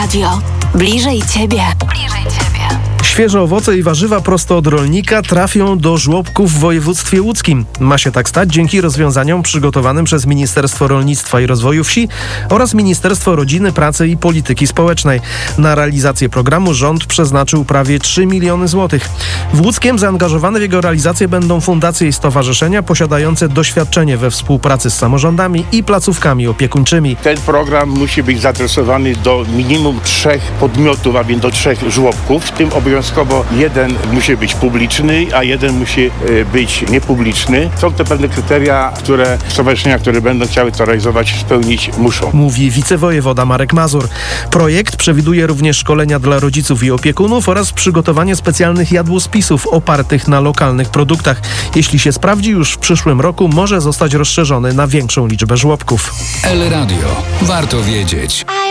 Radio. Bliżej Ciebie. Świeże owoce i warzywa prosto od rolnika trafią do żłobków w województwie łódzkim. Ma się tak stać dzięki rozwiązaniom przygotowanym przez Ministerstwo Rolnictwa i Rozwoju Wsi oraz Ministerstwo Rodziny, Pracy i Polityki Społecznej. Na realizację programu rząd przeznaczył prawie 3 miliony złotych. W Łódzkiem zaangażowane w jego realizację będą fundacje i stowarzyszenia posiadające doświadczenie we współpracy z samorządami i placówkami opiekuńczymi. Ten program musi być zaadresowany do minimum 3 podmiotów, a więc do 3 żłobków, w tym obowiązkowo jeden musi być publiczny, a jeden musi być niepubliczny. Są to pewne kryteria, które stowarzyszenia, które będą chciały to realizować, spełnić muszą. Mówi wicewojewoda Marek Mazur. Projekt przewiduje również szkolenia dla rodziców i opiekunów oraz przygotowanie specjalnych jadłospisów opartych na lokalnych produktach. Jeśli się sprawdzi, już w przyszłym roku może zostać rozszerzony na większą liczbę żłobków. El Radio. Warto wiedzieć.